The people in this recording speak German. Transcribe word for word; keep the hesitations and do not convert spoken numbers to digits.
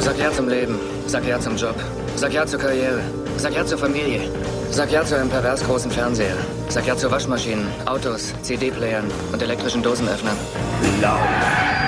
Sag ja zum Leben. Sag ja zum Job. Sag ja zur Karriere. Sag ja zur Familie. Sag ja zu einem pervers großen Fernseher. Sag ja zu Waschmaschinen, Autos, C D-Playern und elektrischen Dosenöffnern. Laut.